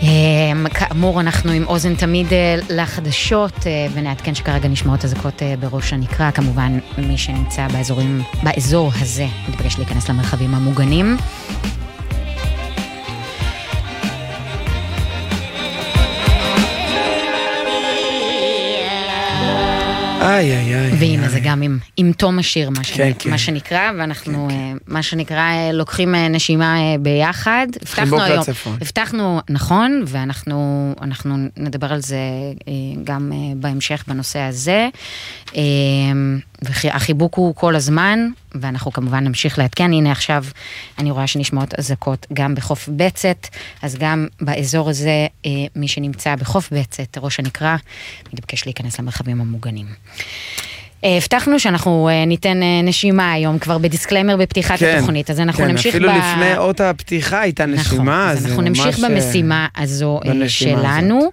כאמור, אנחנו עם אוזן תמיד לחדשות, ונעדכן שכרגע נשמעות אזעקות בראש הנקרה. כמובן, מי שנמצא באזור הזה מתבקש להיכנס למרחבים המוגנים. והנה זה גם עם תום השיר, מה שנקרא, ואנחנו, מה שנקרא, לוקחים נשימה ביחד. הבטחנו היום, הבטחנו, נכון, ואנחנו נדבר על זה גם בהמשך בנושא הזה. והחיבוק הוא כל הזמן, ואנחנו כמובן נמשיך להתקן. הנה עכשיו אני רואה שנשמעות אזעקות גם בחוף בצת, אז גם באזור הזה מי שנמצא בחוף בצת, ראש הנקרה, מתבקש להיכנס למרחבים המוגנים. הבטחנו שאנחנו ניתן נשימה היום, כבר בדיסקליימר בפתיחת התוכנית, אז אנחנו נמשיך אפילו לפני אות הפתיחה הייתה נשימה. אז אנחנו נמשיך במשימה הזו שלנו,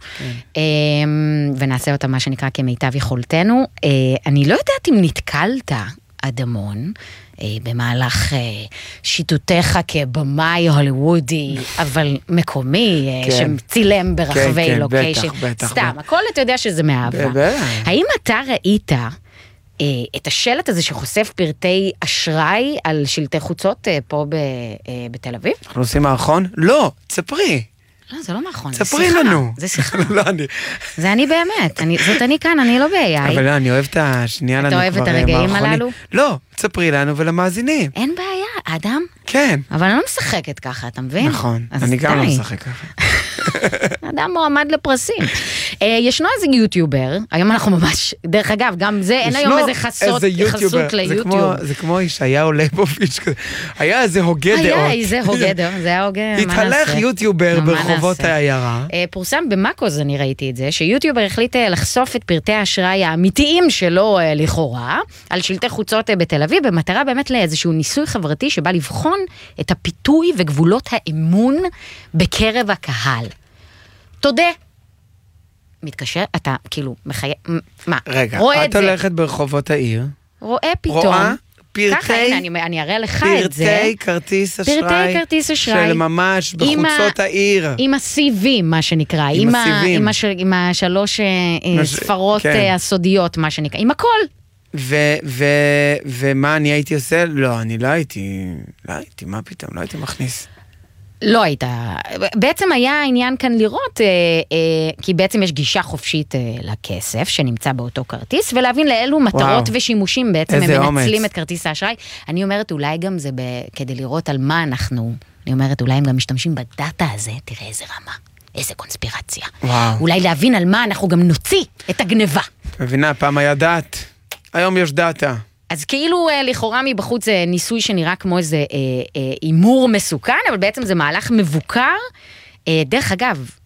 ונעשה אותה מה שנקרא כמיטב יכולתנו. אני לא יודעת אם נתקלת, אדמון, במהלך שיטוטך כבמאי הוליוודי, אבל מקומי, שצילם ברחבי לוקיישן. סתם, הכל אתה יודע שזה מאהבה. האם אתה ראית את השלט הזה שחושף פרטי אשראי על שלטי חוצות פה בתל אביב? אנחנו עושים מערכון? לא, תספרי. לא, זה לא מערכון, זה שיחה. תספרי לנו. זה שיחה. לא, אני... זה אני באמת, זאת אני כאן, אני לא ב-AI. אבל לא, אני אוהב את השנייה לנו כבר מערכונים. אתה אוהב את הרגעים הללו? לא, תספרי לנו ולמאזינים. אין בעיה, אדם. כן. אבל אני לא משחקת ככה, אתה מבין? נכון, אני גם לא משחק ככה. אדם מועמד לפרסים. ישנו איזה יוטיובר, היום אנחנו ממש, דרך אגב, גם זה, אין היום איזה חסות ליוטיוב. זה כמו ישעיהו ליבוביץ' כזה. היה איזה הוגה דעות. היה איזה הוגה דעות, זה היה הוגה, מה נעשה? התהלך יוטיובר ברחובות העיירה. פורסם במקוז, אני ראיתי את זה, שיוטיובר החליט לחשוף את פרטי האשראי האמיתיים שלו לכאורה, על שלטי חוצות בתל אביב, במטרה באמת לאיזשהו ניסוי חברתי שבא לבחון את הפיתוי וגבולות האמון בקרב הקהל. תודה. מתקשר, אתה כאילו מחייב, מה? רגע, את הולכת ברחובות העיר. רואה פתאום. רואה ככה, הנה, אני אראה לך את זה. פרטי כרטיס אשראי. פרטי כרטיס אשראי. של ממש בחוצות העיר. עם הסיבים, מה שנקרא. עם השלוש ספרות הסודיות, מה שנקרא. עם הכל. ומה אני הייתי עושה? לא, אני לא הייתי, מה פתאום? לא הייתי מכניס. לא היית. בעצם היה העניין כאן לראות, כי בעצם יש גישה חופשית לכסף שנמצא באותו כרטיס, ולהבין לאילו מטרות ושימושים בעצם הם מנצלים את כרטיס האשראי. אני אומרת, אולי גם זה כדי לראות על מה אנחנו, אני אומרת, אולי הם גם משתמשים בדאטה הזה, תראה איזה רמה, איזה קונספירציה. אולי להבין על מה אנחנו גם נוציא את הגניבה. מבינה, פעם היה דאט, היום יש דאטה. אז כאילו לכאורה מבחוץ זה ניסוי שנראה כמו איזה אימור מסוכן, אבל בעצם זה מהלך מבוקר. דרך אגב,